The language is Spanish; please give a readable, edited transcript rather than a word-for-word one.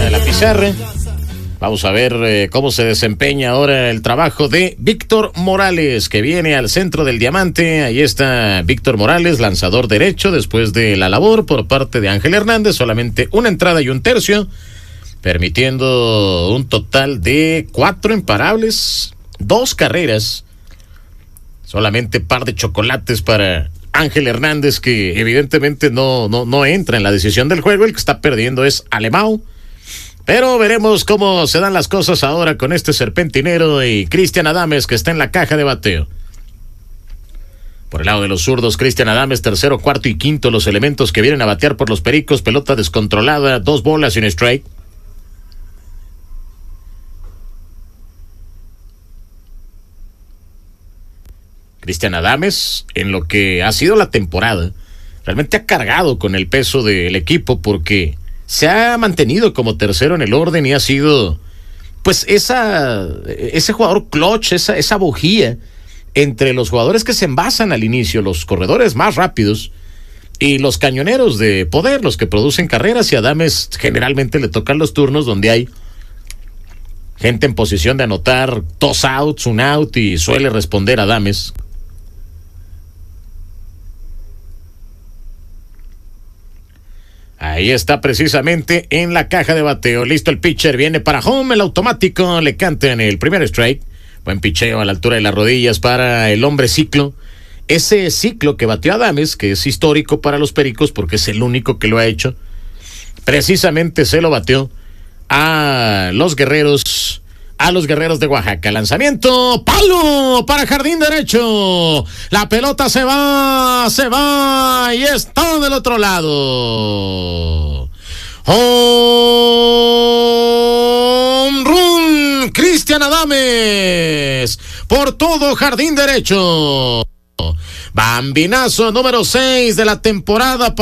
de la pizarra. Vamos a ver cómo se desempeña ahora el trabajo de Víctor Morales, que viene al centro del diamante. Ahí está Víctor Morales, lanzador derecho, después de la labor por parte de Ángel Hernández. Solamente una entrada y un tercio, permitiendo un total de 4 imparables, 2 carreras. Solamente par de chocolates para Ángel Hernández, que evidentemente no entra en la decisión del juego. El que está perdiendo es Alemão. Pero veremos cómo se dan las cosas ahora con este serpentinero y Cristian Adames, que está en la caja de bateo. Por el lado de los zurdos, Cristian Adames, tercero, cuarto y quinto, los elementos que vienen a batear por los Pericos. Pelota descontrolada, 2 bolas y un strike. Cristian Adames, en lo que ha sido la temporada, realmente ha cargado con el peso del equipo porque se ha mantenido como tercero en el orden y ha sido, pues, ese jugador clutch, esa bujía entre los jugadores que se envasan al inicio, los corredores más rápidos y los cañoneros de poder, los que producen carreras. Y a Adames generalmente le tocan los turnos donde hay gente en posición de anotar 2 outs, 1 out, y suele responder Adames. Ahí está precisamente en la caja de bateo. Listo el pitcher, viene para home, el automático, le canta en el primer strike. Buen picheo a la altura de las rodillas para el hombre ciclo. Ese ciclo que bateó Adames, que es histórico para los Pericos porque es el único que lo ha hecho, precisamente se lo bateó a los guerreros de Oaxaca. Lanzamiento, palo para jardín derecho. La pelota se va y está del otro lado. Home run, Cristian Adames por todo jardín derecho. Bambinazo número 6 de la temporada.